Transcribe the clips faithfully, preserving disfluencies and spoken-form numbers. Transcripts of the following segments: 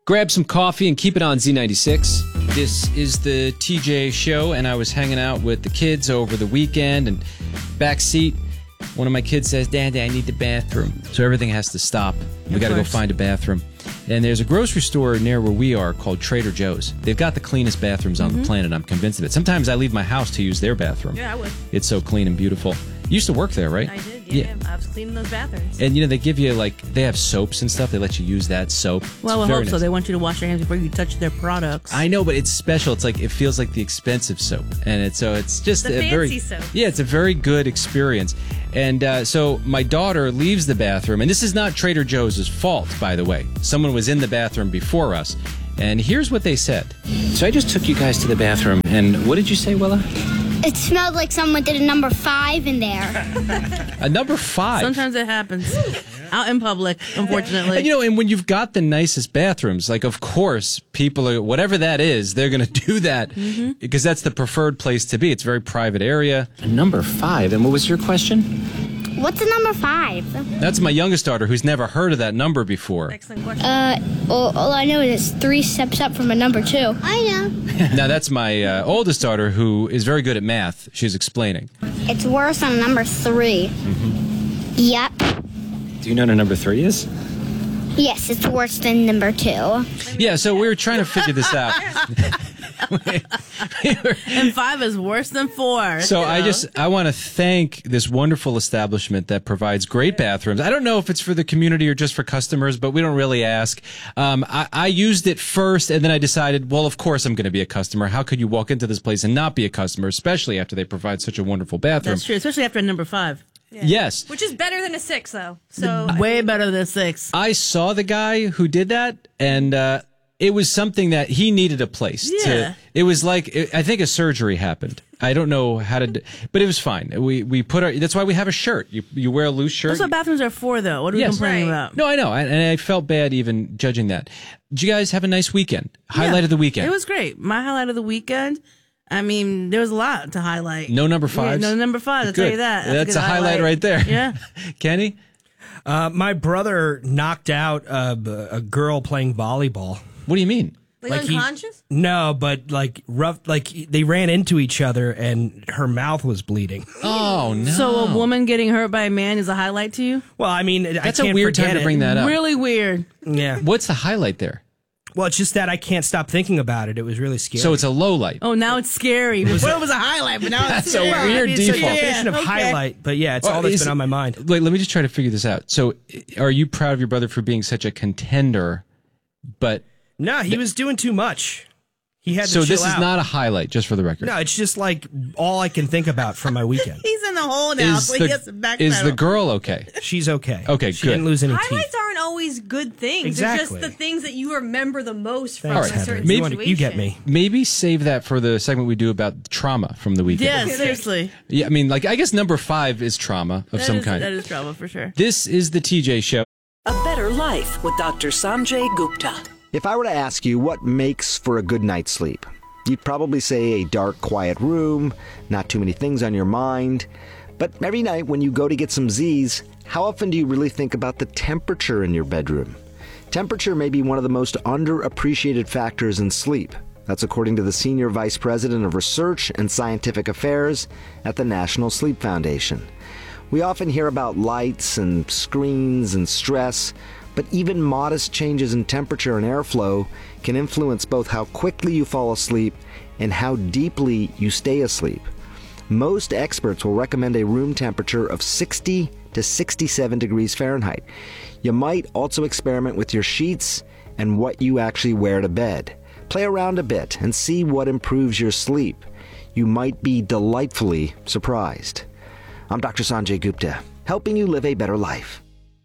Grab some coffee and keep it on Z ninety-six. This is the T J Show, and I was hanging out with the kids over the weekend, and backseat, one of my kids says, Daddy, I need the bathroom. So everything has to stop. We got to go find a bathroom. And there's a grocery store near where we are called Trader Joe's. They've got the cleanest bathrooms on mm-hmm. the planet. I'm convinced of it. Sometimes I leave my house to use their bathroom. Yeah, I would. It's so clean and beautiful. You used to work there, right? I did, yeah. yeah. I was cleaning those bathrooms. And, you know, they give you, like, they have soaps and stuff. They let you use that soap. Well, it's I hope nice. so. They want you to wash your hands before you touch their products. I know, but it's special. It's like, it feels like the expensive soap. And it's, so it's just the a fancy very, soap. Yeah, it's a very good experience. And uh, so my daughter leaves the bathroom, and this is not Trader Joe's fault, by the way. Someone was in the bathroom before us. And here's what they said. So I just took you guys to the bathroom, and what did you say, Willa? It smelled like someone did a number five in there. A number five? Sometimes it happens. Out in public, unfortunately. And, you know, and when you've got the nicest bathrooms, like, of course, people are, whatever that is, they're going to do that mm-hmm. because that's the preferred place to be. It's a very private area. A number five? And what was your question? What's a number five? That's my youngest daughter, who's never heard of that number before. Excellent question. Uh, well, all I know is it's three steps up from a number two. I know. Now, that's my uh, oldest daughter, who is very good at math. She's explaining. It's worse than number three. Mm-hmm. Yep. Do you know what a number three is? Yes, it's worse than number two. Yeah, so we were trying to figure this out. And five is worse than four. So you know? I just, I want to thank this wonderful establishment that provides great bathrooms. I don't know if it's for the community or just for customers, but we don't really ask. Um, I, I used it first, and then I decided, well, of course I'm going to be a customer. How could you walk into this place and not be a customer, especially after they provide such a wonderful bathroom? That's true, especially after a number five. Yeah. Yes. Which is better than a six, though. So way better than a six. I saw the guy who did that, and uh, it was something that he needed a place. Yeah. To, it was like, it, I think a surgery happened. I don't know how to, do, but it was fine. We we put our, that's why we have a shirt. You you wear a loose shirt. That's what bathrooms are for, though. What are we Yes. complaining Right. about? No, I know. And I felt bad even judging that. Did you guys have a nice weekend? Highlight Yeah. of the weekend? It was great. My highlight of the weekend, I mean, there was a lot to highlight. No number fives? Yeah, no number fives, I'll Good. tell you that. That's, a, a good highlight right there. Yeah. Kenny? Uh, my brother knocked out uh, a girl playing volleyball. What do you mean? like, Like he- unconscious? No, but like rough, like they ran into each other and her mouth was bleeding. Oh, no. So a woman getting hurt by a man is a highlight to you? Well, I mean, That's I can't a weird forget time to it. bring that up. Really weird. Yeah. What's the highlight there? Well, it's just that I can't stop thinking about it. It was really scary. So it's a low light. Oh, now it's scary. Before it was a highlight, but now That's it's a scary. weird It's default. yeah, definition of okay. highlight, but yeah, it's Well, all that's is been it- on my mind. Wait, let me just try to figure this out. So are you proud of your brother for being such a contender, but... No, he was doing too much. He had to So chill this is out. not a highlight, just for the record. No, it's just like all I can think about from my weekend. He's in the hole now, Is so he the, gets to backpedal. is the girl okay? She's okay. Okay, she good. didn't lose any Highlights teeth. aren't always good things. Exactly. They're just the things that you remember the most from Thanks, a Heather. certain Maybe- You, situation. want- you get me. Maybe save that for the segment we do about trauma from the weekend. Yeah, seriously. Yeah, I mean, like, I guess number five is trauma of That some is- kind. That is trauma for sure. This is the T J Show. A Better Life with Doctor Sanjay Gupta. If I were to ask you what makes for a good night's sleep, you'd probably say a dark, quiet room, not too many things on your mind. But every night when you go to get some Z's, how often do you really think about the temperature in your bedroom? Temperature may be one of the most underappreciated factors in sleep. That's according to the Senior Vice President of Research and Scientific Affairs at the National Sleep Foundation. We often hear about lights and screens and stress, but even modest changes in temperature and airflow can influence both how quickly you fall asleep and how deeply you stay asleep. Most experts will recommend a room temperature of sixty to sixty-seven degrees Fahrenheit. You might also experiment with your sheets and what you actually wear to bed. Play around a bit and see what improves your sleep. You might be delightfully surprised. I'm Doctor Sanjay Gupta, helping you live a better life.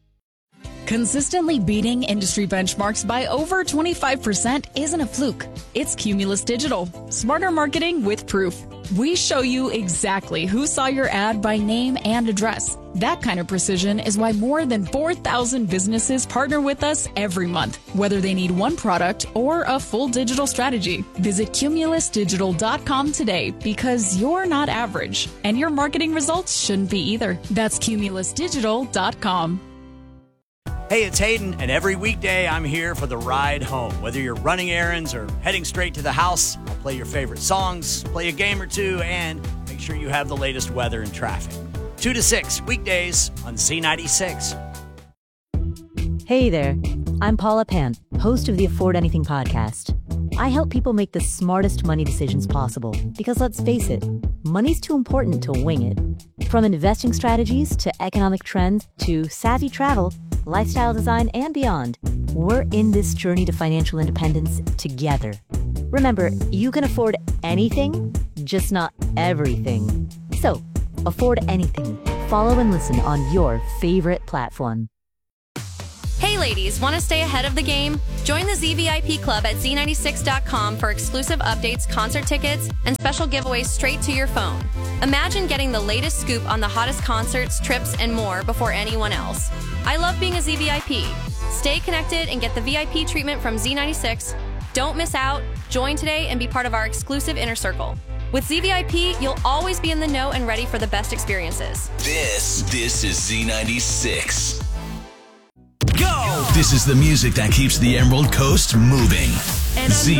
Consistently beating industry benchmarks by over twenty-five percent isn't a fluke. It's Cumulus Digital. Smarter marketing with proof. We show you exactly who saw your ad by name and address. That kind of precision is why more than four thousand businesses partner with us every month, whether they need one product or a full digital strategy. Visit cumulus digital dot com today because you're not average, and your marketing results shouldn't be either. That's cumulus digital dot com. Hey, it's Hayden, and every weekday I'm here for the ride home. Whether you're running errands or heading straight to the house, I'll play your favorite songs, play a game or two, and make sure you have the latest weather and traffic. two to six, weekdays on Z ninety-six. Hey there, I'm Paula Pant, host of the Afford Anything podcast. I help people make the smartest money decisions possible because, let's face it, money's too important to wing it. From investing strategies to economic trends to savvy travel, lifestyle design, and beyond, we're in this journey to financial independence together. Remember, you can afford anything, just not everything. So, afford anything. Follow and listen on your favorite platform. Hey ladies, want to stay ahead of the game? Join the Z V I P Club at Z ninety-six dot com for exclusive updates, concert tickets, and special giveaways straight to your phone. Imagine getting the latest scoop on the hottest concerts, trips, and more before anyone else. I love being a Z V I P. Stay connected and get the V I P treatment from Z ninety-six. Don't miss out. Join today and be part of our exclusive inner circle. With Z V I P, you'll always be in the know and ready for the best experiences. This, this is Z ninety-six. Go! This is the music that keeps the Emerald Coast moving. Z